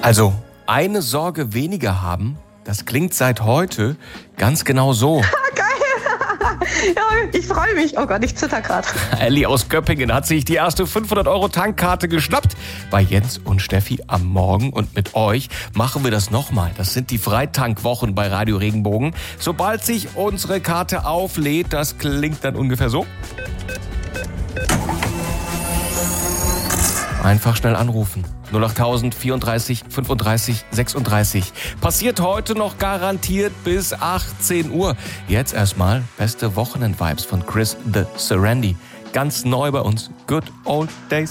Also, eine Sorge weniger haben, das klingt seit heute ganz genau so. Geil. Ja, ich freue mich. Oh Gott, ich zitter gerade. Elli aus Göppingen hat sich die erste 500-Euro-Tankkarte geschnappt bei Jens und Steffi am Morgen. Und mit euch machen wir das nochmal. Das sind die Freitankwochen bei Radio Regenbogen. Sobald sich unsere Karte auflädt, das klingt dann ungefähr so. Einfach schnell anrufen. 08000 34 35 36. Passiert heute noch garantiert bis 18 Uhr. Jetzt erstmal beste Wochenend-Vibes von Chris the Serenity. Ganz neu bei uns. Good Old Days.